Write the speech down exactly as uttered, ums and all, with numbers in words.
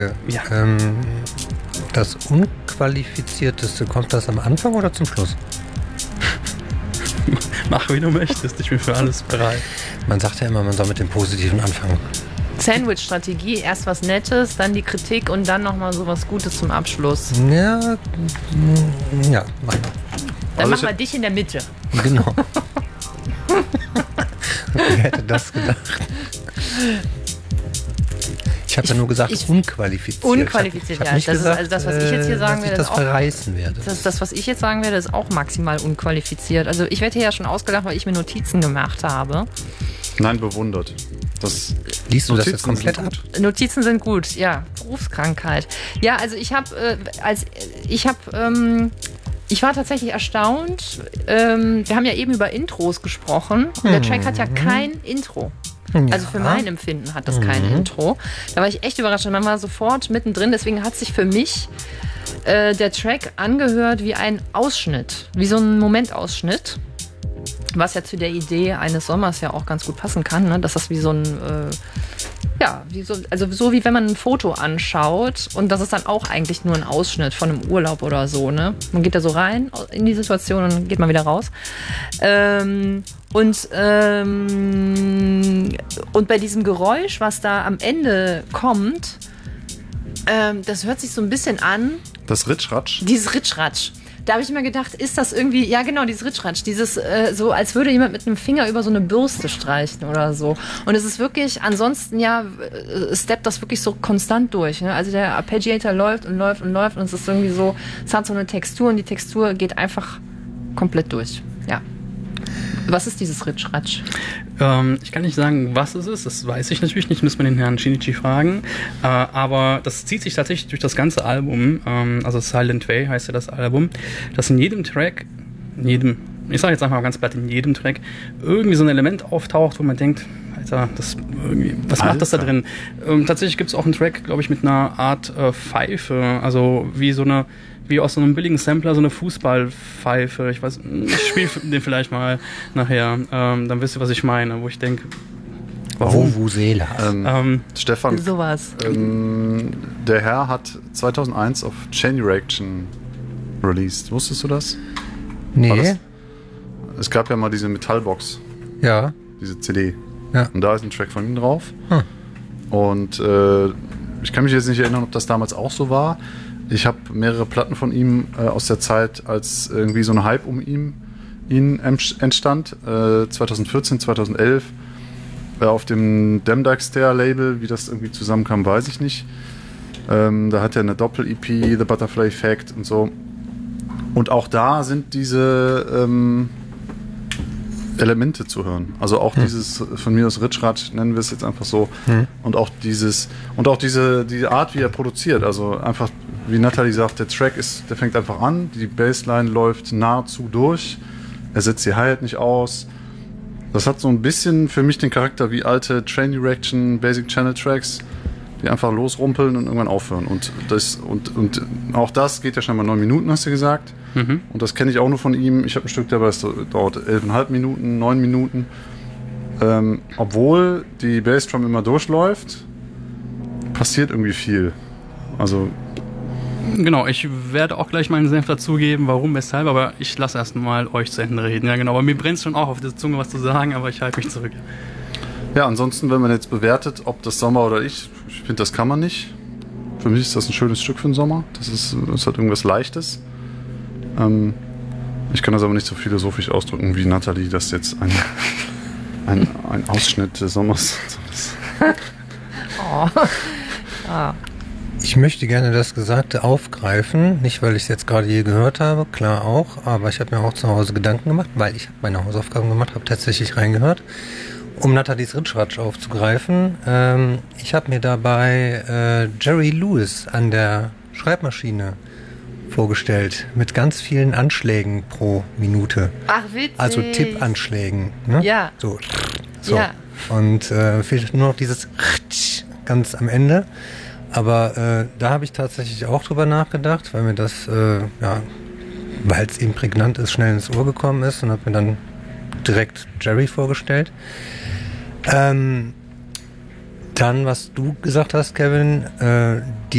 Ja. Ähm, das Unqualifizierteste, kommt das am Anfang oder zum Schluss? Mach, wie du möchtest. Ich bin für alles bereit. Man sagt ja immer, man soll mit dem Positiven anfangen. Sandwich-Strategie, erst was Nettes, dann die Kritik und dann nochmal so was Gutes zum Abschluss. Ja, ja, mach mal. Dann Also machen ich- wir dich in der Mitte. Genau. Wer hätte das gedacht? Ich habe ja nur gesagt, ich- unqualifiziert. Unqualifiziert, ich hab, ja. ich hab nicht Das ist- gesagt, also das, was ich jetzt hier äh, sagen dass werde, ich das ist auch- verreißen werde. Das, das, was ich jetzt sagen werde, ist auch maximal unqualifiziert. Also ich werde hier ja schon ausgelacht, weil ich mir Notizen gemacht habe. Nein, bewundert. Das Liest du das Notizen jetzt komplett sind ab? gut. Notizen sind gut, ja. Berufskrankheit. Ja, also ich habe, äh, als ich habe, ähm, ich war tatsächlich erstaunt. Ähm, wir haben ja eben über Intros gesprochen. Und der Track hat ja kein Intro. Also für mein Empfinden hat das kein Intro. Da war ich echt überrascht. Und man war sofort mittendrin. Deswegen hat sich für mich äh, der Track angehört wie ein Ausschnitt. Wie so ein Momentausschnitt. Was ja zu der Idee eines Sommers ja auch ganz gut passen kann. Ne? Dass das wie so ein... Äh, ja, wie so, also so wie wenn man ein Foto anschaut und das ist dann auch eigentlich nur ein Ausschnitt von einem Urlaub oder so, ne? Man geht da so rein in die Situation und dann geht man wieder raus. Ähm, und, ähm, und bei diesem Geräusch, was da am Ende kommt, ähm, das hört sich so ein bisschen an, Das Ritschratsch. dieses Ritschratsch. Da habe ich mir gedacht, ist das irgendwie, ja genau, dieses Ritschratsch, dieses äh, so, als würde jemand mit einem Finger über so eine Bürste streichen oder so. Und es ist wirklich, ansonsten ja, äh, steppt das wirklich so konstant durch. Ne? Also der Arpeggiator läuft und läuft und läuft und es ist irgendwie so, es hat so eine Textur und die Textur geht einfach komplett durch. Ja. Was ist dieses Ritschratsch? Ähm, ich kann nicht sagen, was es ist. Das weiß ich natürlich nicht. Müssen wir den Herrn Shinichi fragen. Äh, aber das zieht sich tatsächlich durch das ganze Album. Ähm, also Silent Way heißt ja das Album. Dass in jedem Track, in jedem, ich sage jetzt einfach mal ganz platt, in jedem Track irgendwie so ein Element auftaucht, wo man denkt, Alter, das irgendwie, was macht das da Alter. drin? Ähm, tatsächlich gibt es auch einen Track, glaube ich, mit einer Art äh, Pfeife. Also wie so eine wie aus so einem billigen Sampler so eine Fußballpfeife. Ich weiß, ich spiele den vielleicht mal nachher. Ähm, dann wisst ihr, was ich meine, wo ich denke, warum? Vuvuzela. Ähm, Ähm, Stefan, Sowas. ähm, der Herr hat zweitausendeins auf Chain Reaction released. Wusstest du das? War Nee, das? Es gab ja mal diese Metallbox, ja. diese C D. Ja. Und da ist ein Track von ihm drauf. Hm. Und äh, ich kann mich jetzt nicht erinnern, ob das damals auch so war. Ich habe mehrere Platten von ihm äh, aus der Zeit, als irgendwie so ein Hype um ihn, ihn entstand. Äh, zweitausendvierzehn, zweitausendelf. Äh, auf dem Demdike-Label, wie das irgendwie zusammenkam, weiß ich nicht. Ähm, da hat er eine Doppel-E P, The Butterfly Effect und so. Und auch da sind diese ähm, Elemente zu hören. Also auch hm. dieses, von mir aus Ritschratsch, nennen wir es jetzt einfach so. Hm. Und auch dieses, und auch diese, die Art, wie er produziert. Also einfach, wie Nathalie sagt, der Track ist, der fängt einfach an, die Bassline läuft nahezu durch, er setzt die Hi-Hat nicht aus. Das hat so ein bisschen für mich den Charakter wie alte Train Direction, Basic Channel Tracks, die einfach losrumpeln und irgendwann aufhören. Und das, und, und auch das geht ja schon mal neun Minuten, hast du gesagt. mhm. Und das kenne ich auch nur von ihm. Ich habe ein Stück dabei, das dauert elfeinhalb Minuten, neun Minuten. Ähm, obwohl die Bassdrum immer durchläuft, passiert irgendwie viel. Also, Genau, ich werde auch gleich meinen Senf dazugeben, warum, weshalb, aber ich lasse erst mal euch zu Ende reden. Ja, genau, aber mir brennt es schon auch auf der Zunge, was zu sagen, aber ich halte mich zurück. ja, ansonsten, wenn man jetzt bewertet, ob das Sommer oder ich, ich finde, das kann man nicht. Für mich ist das ein schönes Stück für den Sommer. Das ist, das hat irgendwas Leichtes. Ähm, ich kann das aber nicht so philosophisch ausdrücken wie Nathalie, das jetzt ein, ein, ein Ausschnitt des Sommers ist. Oh. Ah. Ich möchte gerne das Gesagte aufgreifen, nicht weil ich es jetzt gerade je gehört habe, klar auch, aber ich habe mir auch zu Hause Gedanken gemacht, weil ich habe meine Hausaufgaben gemacht, habe tatsächlich reingehört, um Nathalies Ritschratsch aufzugreifen. Ähm, ich habe mir dabei äh, Jerry Lewis an der Schreibmaschine vorgestellt, mit ganz vielen Anschlägen pro Minute. Ach, witzig. Also Tippanschlägen. Ne? Ja. So. so. Ja. Und äh, fehlt nur noch dieses ganz am Ende. Aber äh, da habe ich tatsächlich auch drüber nachgedacht, weil mir das, äh, ja, weil es eben prägnant ist, schnell ins Ohr gekommen ist und habe mir dann direkt Jerry vorgestellt. Ähm, dann, was du gesagt hast, Kevin, äh, die